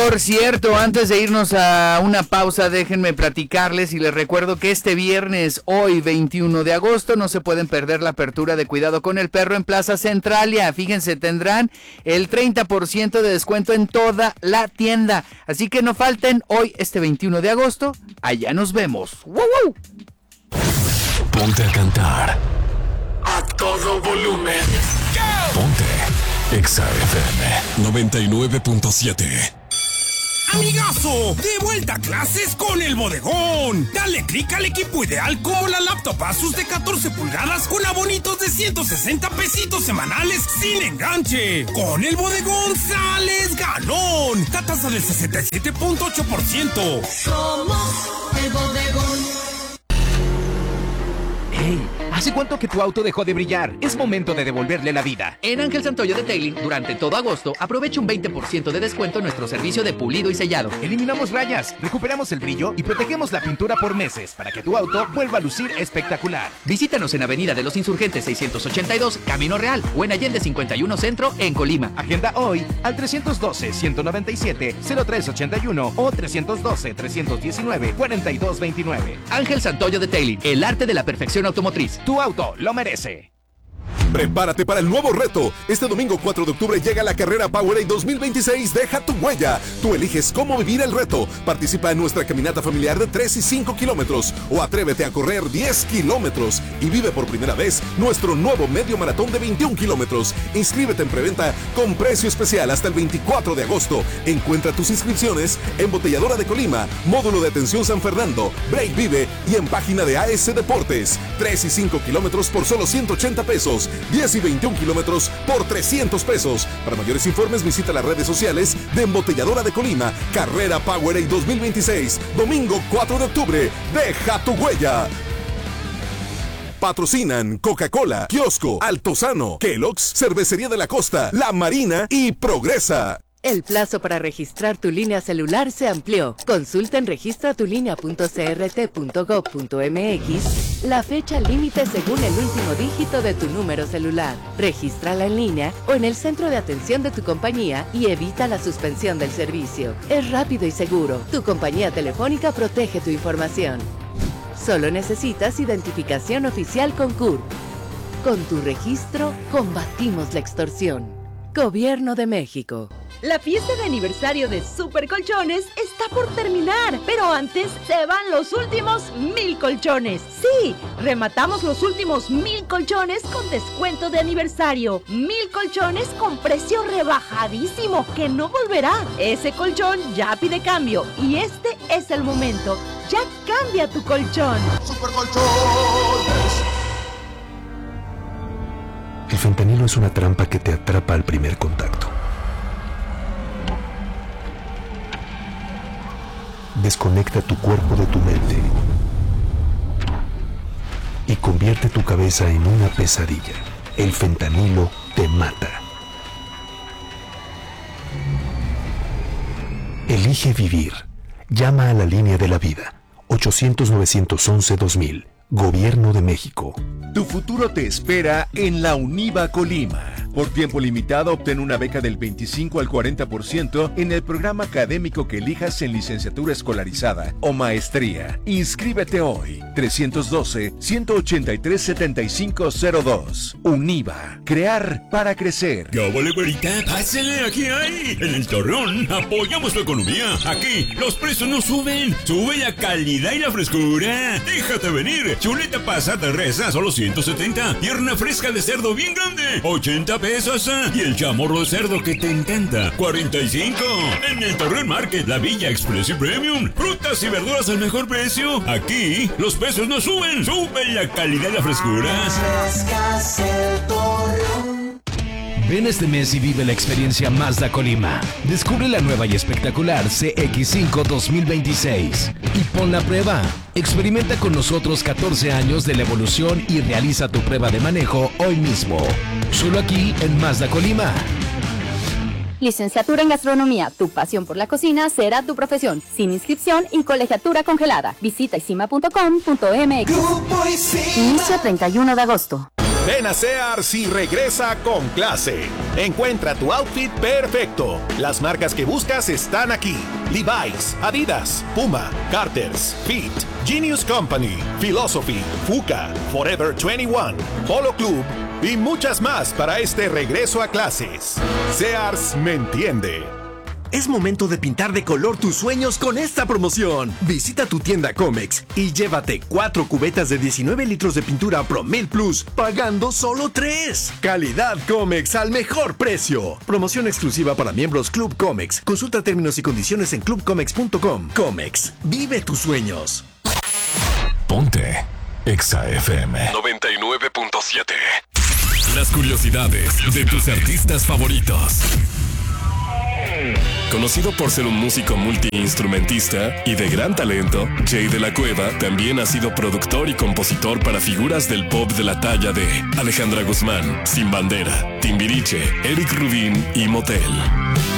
Por cierto, antes de irnos a una pausa, déjenme platicarles y les recuerdo que este viernes, hoy 21 de agosto, no se pueden perder la apertura de Cuidado con el Perro en Plaza Centralia. Fíjense, tendrán el 30% de descuento en toda la tienda. Así que no falten hoy, este 21 de agosto. Allá nos vemos. ¡Woo, woo! Ponte a cantar a todo volumen. Ponte Exa FM 99.7. ¡Amigazo! ¡De vuelta a clases con el Bodegón! Dale clic al equipo ideal como la laptop Asus de 14 pulgadas con abonitos de 160 pesitos semanales sin enganche. Con el Bodegón sales ganón. Tasa del 67.8%. Somos el Bodegón. ¡Hey! ¿Hace cuánto que tu auto dejó de brillar? Es momento de devolverle la vida. En Ángel Santoyo Detailing, durante todo agosto, aprovecha un 20% de descuento en nuestro servicio de pulido y sellado. Eliminamos rayas, recuperamos el brillo y protegemos la pintura por meses para que tu auto vuelva a lucir espectacular. Visítanos en Avenida de los Insurgentes 682, Camino Real, o en Allende 51 Centro, en Colima. Agenda hoy al 312-197-0381 o 312-319-4229. Ángel Santoyo Detailing, el arte de la perfección automotriz. Tu auto lo merece. Prepárate para el nuevo reto. Este domingo 4 de octubre llega la carrera Powerade 2026. Deja tu huella. Tú eliges cómo vivir el reto. Participa en nuestra caminata familiar de 3 y 5 kilómetros o atrévete a correr 10 kilómetros y vive por primera vez nuestro nuevo medio maratón de 21 kilómetros. Inscríbete en preventa con precio especial hasta el 24 de agosto. Encuentra tus inscripciones en Botelladora de Colima, Módulo de Atención San Fernando, Break Vive y en página de AS Deportes. 3 y 5 kilómetros por solo 180 pesos. 10 y 21 kilómetros por 300 pesos. Para mayores informes visita las redes sociales de Embotelladora de Colima. Carrera Powerade 2026. Domingo 4 de octubre. Deja tu huella. Patrocinan Coca-Cola, Kiosco, Altozano, Kellogg's, Cervecería de la Costa, La Marina y Progresa. El plazo para registrar tu línea celular se amplió. Consulta en registratulinea.crt.gov.mx la fecha límite según el último dígito de tu número celular. Regístrala en línea o en el centro de atención de tu compañía y evita la suspensión del servicio. Es rápido y seguro. Tu compañía telefónica protege tu información. Solo necesitas identificación oficial con CURP. Con tu registro, combatimos la extorsión. Gobierno de México. La fiesta de aniversario de Super Colchones está por terminar, pero antes se van los últimos 1000 colchones. Sí, rematamos los últimos 1000 colchones con descuento de aniversario. 1000 colchones con precio rebajadísimo que no volverá. Ese colchón ya pide cambio y este es el momento. Ya cambia tu colchón. Super Colchones. El fentanilo es una trampa que te atrapa al primer contacto. Desconecta tu cuerpo de tu mente y convierte tu cabeza en una pesadilla. El fentanilo te mata. Elige vivir. Llama a la línea de la vida. 800-911-2000. Gobierno de México. Tu futuro te espera en la UNIVA Colima. Por tiempo limitado, obtén una beca del 25 al 40% en el programa académico que elijas en licenciatura escolarizada o maestría. Inscríbete hoy. 312-183-7502. UNIVA. Crear para crecer. ¡Ya vale, güerita! ¡Pásale, aquí hay! En El Torreón apoyamos tu economía. Aquí los precios no suben. Sube la calidad y la frescura. Déjate venir. Chuleta pasada de res a solo 170. Pierna fresca de cerdo bien grande. 80 pesos. Y el chamorro de cerdo que te encanta. 45. En El Torreón Market, la Villa Express y Premium. Frutas y verduras al mejor precio. Aquí los precios no suben. Sube la calidad y la frescura. Ven este mes y vive la experiencia Mazda Colima. Descubre la nueva y espectacular CX-5 2026 y pon la prueba. Experimenta con nosotros 14 años de la evolución y realiza tu prueba de manejo hoy mismo. Solo aquí en Mazda Colima. Licenciatura en Gastronomía, tu pasión por la cocina será tu profesión, sin inscripción y colegiatura congelada. Visita isima.com.mx. Inicio 31 de agosto. Ven a Sears y regresa con clase. Encuentra tu outfit perfecto. Las marcas que buscas están aquí: Levi's, Adidas, Puma, Carter's, Fit, Genius Company, Philosophy, Fuka, Forever 21, Polo Club y muchas más para este regreso a clases. Sears me entiende. Es momento de pintar de color tus sueños con esta promoción. Visita tu tienda Comex y llévate 4 cubetas de 19 litros de pintura Promil Plus, pagando solo 3. Calidad Comex al mejor precio. Promoción exclusiva para miembros Club Comex. Consulta términos y condiciones en clubcomex.com. Comex, vive tus sueños. Ponte Exa FM 99.7. Las curiosidades de tus artistas favoritos. Conocido por ser un músico multiinstrumentista y de gran talento, Jay de la Cueva también ha sido productor y compositor para figuras del pop de la talla de Alejandra Guzmán, Sin Bandera, Timbiriche, Eric Rubin y Motel.